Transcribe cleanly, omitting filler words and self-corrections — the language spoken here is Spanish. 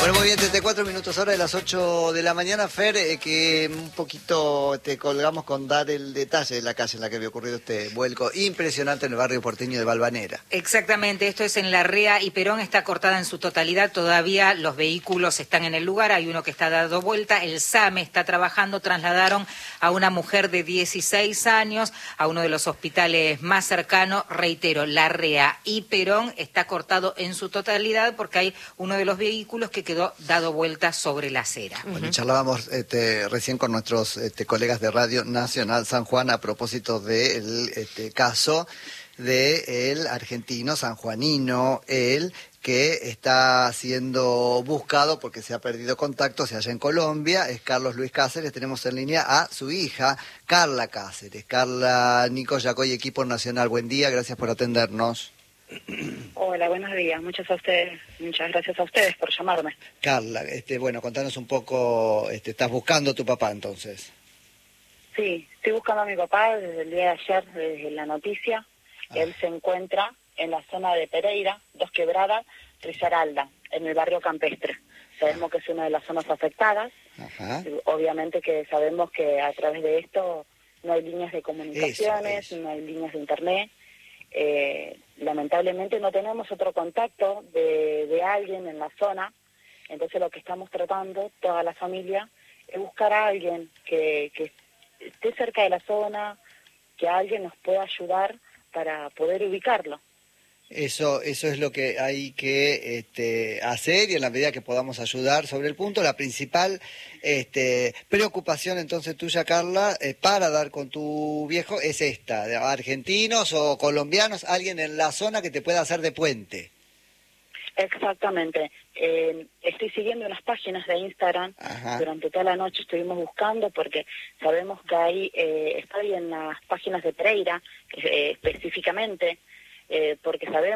Bueno, muy bien, 34 minutos ahora de las 8 de la mañana, Fer, que un poquito te colgamos con dar el detalle de la calle en la que había ocurrido este vuelco impresionante en el barrio porteño de Valvanera. Exactamente, esto es en Larrea y Perón, está cortada en su totalidad, todavía los vehículos están en el lugar, hay uno que está dando vuelta, el SAME está trabajando, trasladaron a una mujer de 16 años a uno de los hospitales más cercanos, reitero, Larrea y Perón está cortado en su totalidad porque hay uno de los vehículos que quedó dado vuelta sobre la acera. Bueno, charlábamos recién con nuestros colegas de Radio Nacional San Juan a propósito del caso del argentino sanjuanino, él que está siendo buscado porque se ha perdido contacto, se halla en Colombia, es Carlos Luis Cáceres. Tenemos en línea a su hija, Carla Cáceres. Carla, Nico Yacoy, equipo nacional, buen día, gracias por atendernos. Hola, buenos días. Muchas gracias a ustedes por llamarme. Carla, bueno, contanos un poco, ¿estás buscando a tu papá entonces? Sí, estoy buscando a mi papá desde el día de ayer, desde la noticia. Él se encuentra en la zona de Pereira, Dos Quebradas, Risaralda, en el barrio campestre. Sabemos que es una de las zonas afectadas. Ajá. Obviamente que sabemos que a través de esto no hay líneas de comunicaciones, no hay líneas de internet. Lamentablemente no tenemos otro contacto de alguien en la zona, entonces lo que estamos tratando, toda la familia, es buscar a alguien que esté cerca de la zona, que alguien nos pueda ayudar para poder ubicarlo. Eso es lo que hay que hacer, y en la medida que podamos ayudar sobre el punto. La principal preocupación entonces tuya, Carla, para dar con tu viejo es esta: de argentinos o colombianos, alguien en la zona que te pueda hacer de puente. Exactamente. Estoy siguiendo unas páginas de Instagram. Ajá. Durante toda la noche estuvimos buscando porque sabemos que hay, estoy en las páginas de Pereira específicamente, porque sabemos